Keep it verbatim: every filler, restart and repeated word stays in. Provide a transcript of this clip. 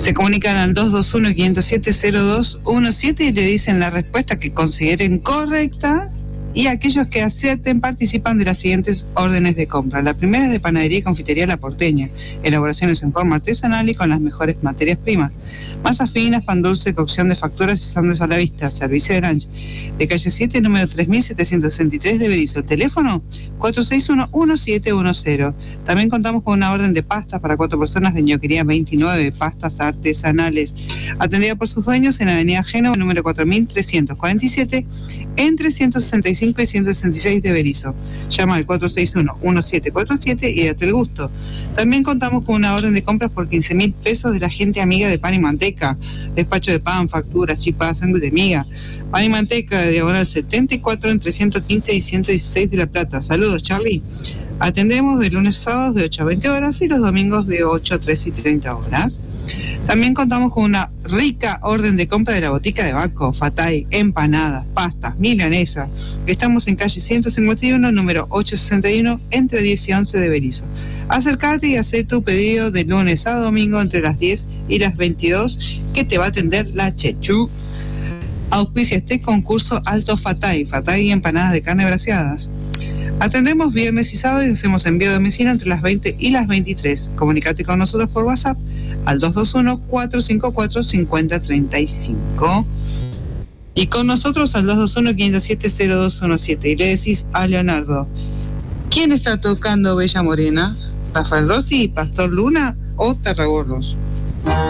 Se comunican al dos dos uno, cinco cero siete, cero dos uno siete y le dicen la respuesta que consideren correcta, y aquellos que acierten participan de las siguientes órdenes de compra. La primera es de Panadería y Confitería La Porteña, elaboraciones en forma artesanal y con las mejores materias primas. Masas finas, pan dulce, cocción de facturas y sándwiches a la vista, servicio de lunch. De calle siete, número tres mil setecientos sesenta y tres de Berisso. El teléfono cuatro seis uno, uno siete uno cero. También contamos con una orden de pastas para cuatro personas de ñoquería veintinueve, pastas artesanales, atendida por sus dueños en Avenida Génova, número cuatro mil trescientos cuarenta y siete, entre ciento sesenta y cinco y ciento sesenta y seis de Berisso. Llama al cuatro seis uno, uno siete cuatro siete y date el gusto. También contamos con una orden de compras por quince mil pesos de la gente amiga de Pan y Manteca. Despacho de pan, facturas, chipas, sándwich de miga. Pan y Manteca de diagonal setenta y cuatro entre ciento quince y ciento dieciséis de La Plata. Saludos, Charlie. Atendemos de lunes a sábados de ocho a veinte horas y los domingos de ocho a tres y treinta horas. También contamos con una rica orden de compra de la botica de Baco, fatay, empanadas, pastas, milanesas. Estamos en calle ciento cincuenta y uno, número ochocientos sesenta y uno, entre diez y once de Berisso. Acércate y haz tu pedido de lunes a domingo entre las diez y las veintidós, que te va a atender la Chechu. Auspicia este concurso Alto Fatay, fatay y empanadas de carne braseadas. Atendemos viernes y sábado y hacemos envío de domicilio entre las veinte y las veintitrés. Comunicate con nosotros por WhatsApp al dos dos uno, cuatro cinco cuatro, cinco cero tres cinco y con nosotros al dos dos uno, cinco siete, cero dos uno siete y le decís a Leonardo: ¿quién está tocando Bella Morena? ¿Rafael Rossi, Pastor Luna o Tarragorros?